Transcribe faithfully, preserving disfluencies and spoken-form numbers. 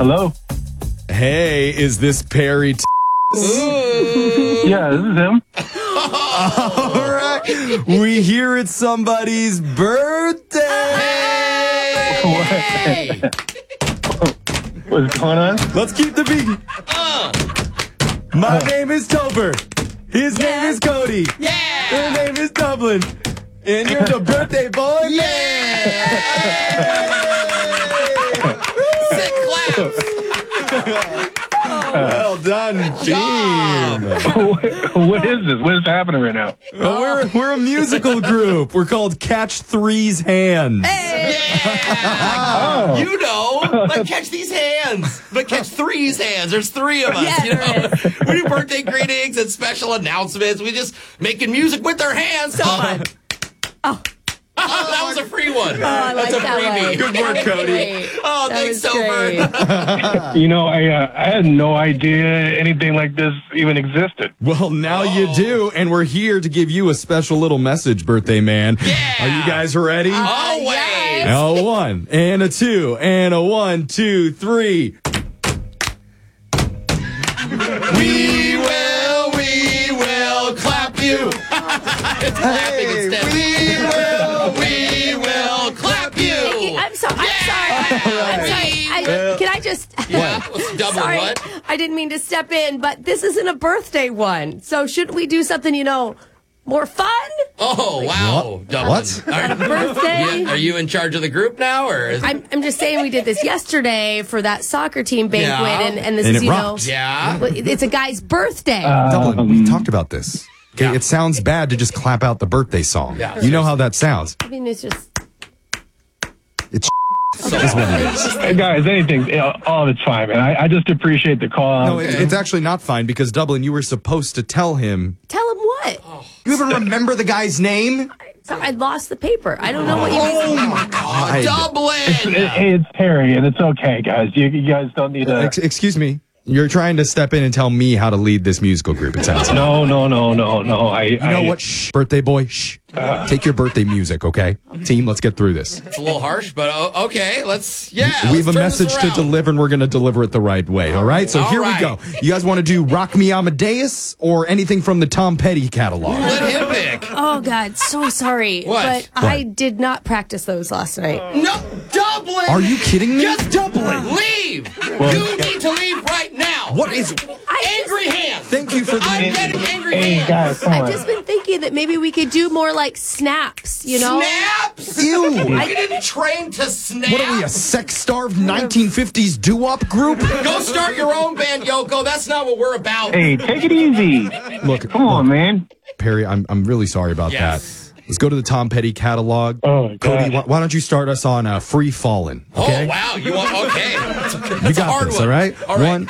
Hello? Hey, is this Perry? T- Yeah, this is him. All right. We hear it's somebody's birthday. What's going on? Let's keep the beat. My name is Tober. His name is Cody. Yeah. Her name is Dublin. And you're the birthday boy. Yeah. Sick claps. Well done, team. What is this? What is happening right now? Well, we're, we're a musical group. We're called Catch Three's Hands. Yeah. Oh. You know, like catch these hands, but catch three's hands. There's three of us. Yeah, you know, there we do birthday greetings and special announcements. We just making music with our hands. So fun. Oh. Oh, that was a free one. Oh, I like That's a that freebie. one. Good work, Cody. Great. Oh, That thanks, was great. Tober. You know, I uh, I had no idea anything like this even existed. Well, now you do, and we're here to give you a special little message, birthday man. Yeah. Are you guys ready? Always. yes. A one, and a two, and a one, two, three. We will, we will clap you. It's clapping Hey, instead. we We will, we will clap you. Hey, I'm sorry. I'm sorry. I'm sorry. I, can I just? Yeah, what's Dublin, Sorry, what? I didn't mean to step in, but this isn't a birthday one. So shouldn't we do something, you know, more fun? Oh, wow. What? Dublin. What? Are, Birthday? yeah, are you in charge of the group now? Or is, I'm, I'm just saying we did this yesterday for that soccer team banquet, Yeah. and, and this And is, it you rocks. know, yeah. well, it's a guy's birthday. Dublin, we talked about this. Okay, Yeah. it sounds bad to just clap out the birthday song. Yeah. You know how that sounds. I mean, it's just. It's So, is what it is. Hey, guys, anything, you know, all of it's fine, man. I, I just appreciate the call. No, it, it's actually not fine because Dublin, you were supposed to tell him. Tell him what? You even remember the guy's name? So I lost the paper. I don't know what you oh, mean. my God. I- Dublin. Hey, it's Harry, and it's okay, guys. You, you guys don't need to... Ex- excuse me. You're trying to step in and tell me how to lead this musical group. It sounds. No, no, no, no, no. I, You know I, what? Shh, birthday boy. Shh. Take your birthday music, okay? Team, let's get through this. It's a little harsh, but uh, okay. Let's, yeah. we have a let's turn this message to around. deliver, and we're going to deliver it the right way, all right? So All here right. we go. You guys want to do Rock Me Amadeus or anything from the Tom Petty catalog? Let him pick. Oh, God. So sorry. What? But I did not practice those last night. No, Dublin. Are you kidding me? Just Dublin. Leave. you need to leave right now. What is... Angry hands. Thank you for the... I'm getting angry hey, hands. guys, come I've on. just been thinking that maybe we could do more like snaps, you know? Snaps. Ew. You didn't train to snap. What are we, a sex-starved nineteen fifties doo-wop group? Go start your own band, Yoko. That's not what we're about. Hey, take it easy. Look, Come on, man. Perry, I'm I'm really sorry about Yes. that. Let's go to the Tom Petty catalog. Oh, my Cody, God. why, why don't you start us on uh, Free Fallin', okay? Oh, wow. You want, okay. You That's a got hard this, one. all right? All right. One,